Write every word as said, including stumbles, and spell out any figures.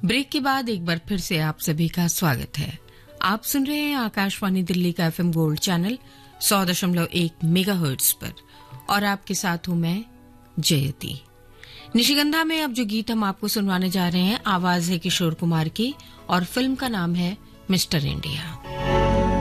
Break के बाद एक बार फिर से आप सभी का स्वागत है। आप सुन रहे हैं आकाशवाणी दिल्ली का एफएम गोल्ड चैनल सौ दशमलव एक मेगाहर्ट्ज पर और आपके साथ हूं मैं जयती। निशिगंधा में अब जो गीत हम आपको सुनवाने जा रहे हैं, आवाज है किशोर कुमार की और फिल्म का नाम है मिस्टर इंडिया।